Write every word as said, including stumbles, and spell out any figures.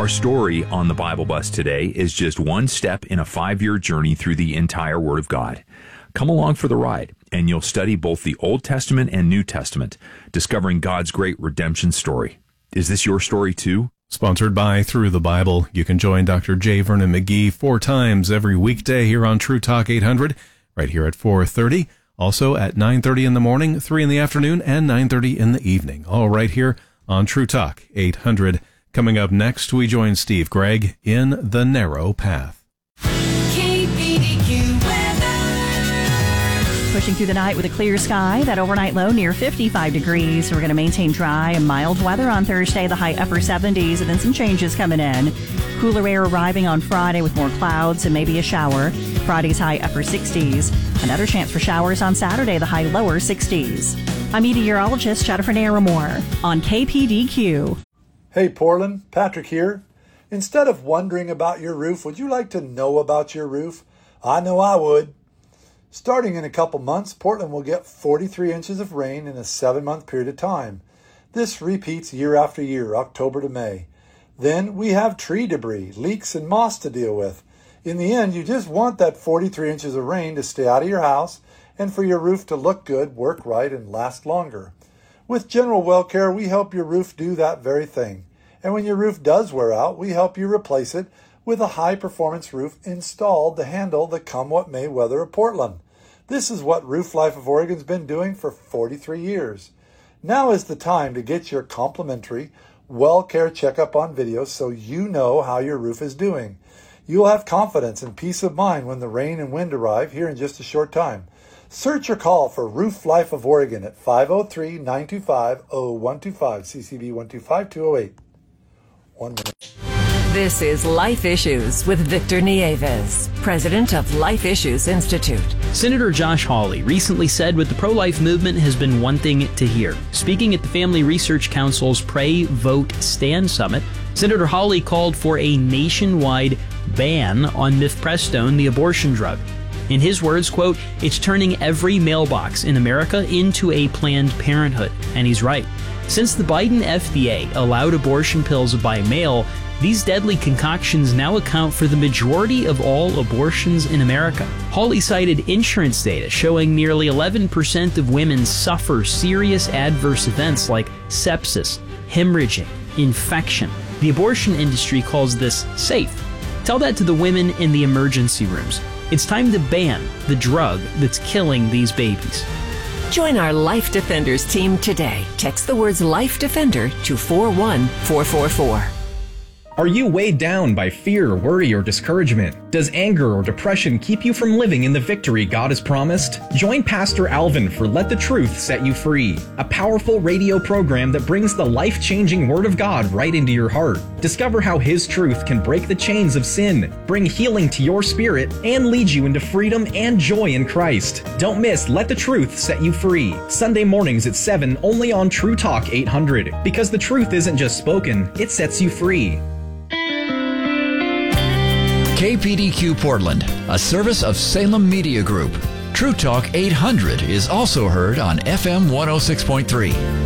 Our story on the Bible Bus today is just one step in a five-year journey through the entire Word of God. Come along for the ride, and you'll study both the Old Testament and New Testament, discovering God's great redemption story. Is this your story too? Sponsored by Through the Bible. You can join Doctor J. Vernon McGee four times every weekday here on True Talk eight hundred, right here at four thirty. Also at nine thirty in the morning, three in the afternoon, and nine thirty in the evening. All right here on True Talk eight hundred. Coming up next, we join Steve Gregg in The Narrow Path. Pushing through the night with a clear sky, that overnight low near fifty-five degrees. We're going to maintain dry and mild weather on Thursday, the high upper seventies, and then some changes coming in. Cooler air arriving on Friday with more clouds and maybe a shower. Friday's high upper sixties. Another chance for showers on Saturday, the high lower sixties. I'm meteorologist Jennifer Naramore on K P D Q. Hey Portland, Patrick here. Instead of wondering about your roof, would you like to know about your roof? I know I would. Starting in a couple months, Portland will get forty-three inches of rain in a seven-month period of time. This repeats year after year, October to May. Then we have tree debris, leaks, and moss to deal with. In the end, you just want that forty-three inches of rain to stay out of your house and for your roof to look good, work right, and last longer. With General Well Care, we help your roof do that very thing. And when your roof does wear out, we help you replace it with a high-performance roof installed to handle the come-what-may weather of Portland. This is what Roof Life of Oregon's been doing for forty-three years. Now is the time to get your complimentary Well Care checkup on video so you know how your roof is doing. You'll have confidence and peace of mind when the rain and wind arrive here in just a short time. Search or call for Roof Life of Oregon at five oh three, nine two five, oh one two five, C C B one two five, two oh eight. One minute. This is Life Issues with Victor Nieves, president of Life Issues Institute. Senator Josh Hawley recently said what the pro-life movement has been wanting to hear. Speaking at the Family Research Council's Pray, Vote, Stand Summit, Senator Hawley called for a nationwide ban on mifepristone, the abortion drug. In his words, quote, "It's turning every mailbox in America into a Planned Parenthood." And he's right. Since the Biden F D A allowed abortion pills by mail, these deadly concoctions now account for the majority of all abortions in America. Hawley cited insurance data showing nearly eleven percent of women suffer serious adverse events like sepsis, hemorrhaging, infection. The abortion industry calls this safe. Tell that to the women in the emergency rooms. It's time to ban the drug that's killing these babies. Join our Life Defenders team today. Text the words Life Defender to four one four four four. Are you weighed down by fear, worry, or discouragement? Does anger or depression keep you from living in the victory God has promised? Join Pastor Alvin for Let the Truth Set You Free, a powerful radio program that brings the life-changing Word of God right into your heart. Discover how His truth can break the chains of sin, bring healing to your spirit, and lead you into freedom and joy in Christ. Don't miss Let the Truth Set You Free, Sunday mornings at seven, only on True Talk eight hundred. Because the truth isn't just spoken, it sets you free. K P D Q Portland, a service of Salem Media Group. True Talk eight hundred is also heard on F M one oh six point three.